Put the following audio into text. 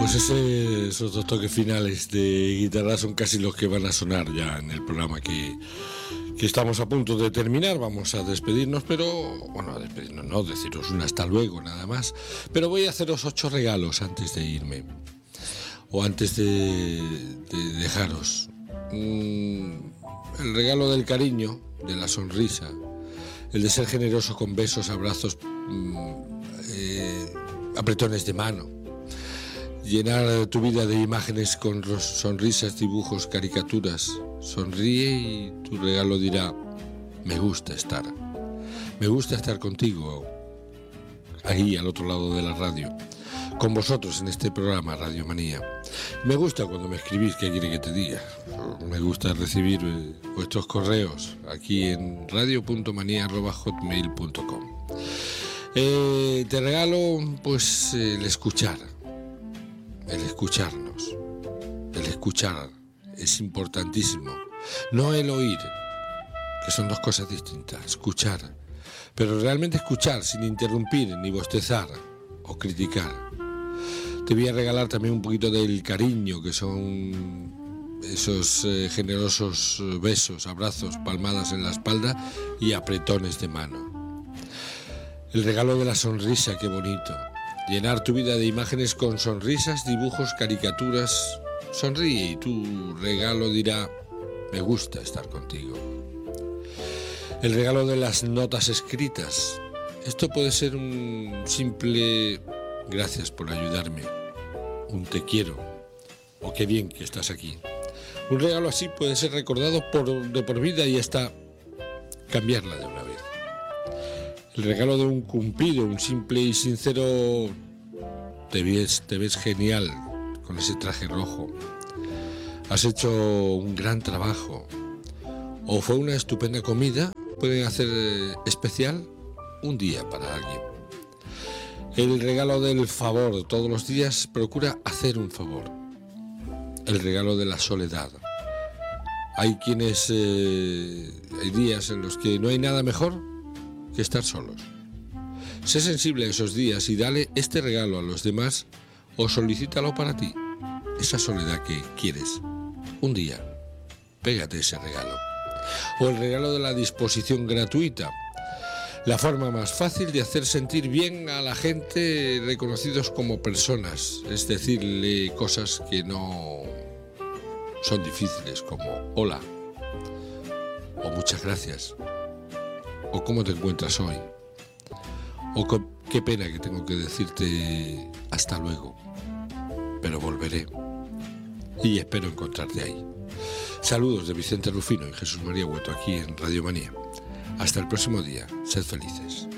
Pues esos dos toques finales de guitarra son casi los que van a sonar ya en el programa que estamos a punto de terminar. Vamos a despedirnos, pero bueno, a despedirnos no, deciros un hasta luego nada más. Pero voy a haceros 8 regalos antes de irme, o antes de dejaros. El regalo del cariño, de la sonrisa, el de ser generoso con besos, abrazos, apretones de mano. Llenar tu vida de imágenes con sonrisas, dibujos, caricaturas. Sonríe y tu regalo dirá: me gusta estar contigo, ahí al otro lado de la radio, con vosotros en este programa Radio Manía. Me gusta cuando me escribís, ¿qué quiere que te diga? Me gusta recibir vuestros correos aquí en radio.manía@hotmail.com. Te regalo pues el escuchar. El escucharnos, el escuchar es importantísimo, no el oír, que son dos cosas distintas. Escuchar, pero realmente escuchar sin interrumpir ni bostezar o criticar. Te voy a regalar también un poquito del cariño, que son esos generosos besos, abrazos, palmadas en la espalda y apretones de mano. El regalo de la sonrisa, qué bonito. Llenar tu vida de imágenes con sonrisas, dibujos, caricaturas. Sonríe y tu regalo dirá: me gusta estar contigo. El regalo de las notas escritas. Esto puede ser un simple gracias por ayudarme, un te quiero o qué bien que estás aquí. Un regalo así puede ser recordado de por vida y hasta cambiarla de una vez. El regalo de un cumplido, un simple y sincero te ves genial con ese traje rojo, has hecho un gran trabajo, o fue una estupenda comida, pueden hacer especial un día para alguien. El regalo del favor, todos los días procura hacer un favor. El regalo de la soledad. Hay días en los que no hay nada mejor que estar solos. Sé sensible a esos días y dale este regalo a los demás o solicítalo para ti. Esa soledad que quieres. Un día, pégate ese regalo. O el regalo de la disposición gratuita. La forma más fácil de hacer sentir bien a la gente reconocidos como personas. Es decirle cosas que no son difíciles, como hola, o muchas gracias, o cómo te encuentras hoy, o qué pena que tengo que decirte hasta luego, pero volveré y espero encontrarte ahí. Saludos de Vicente Rufino y Jesús María Hueto aquí en Radio Manía. Hasta el próximo día, sed felices.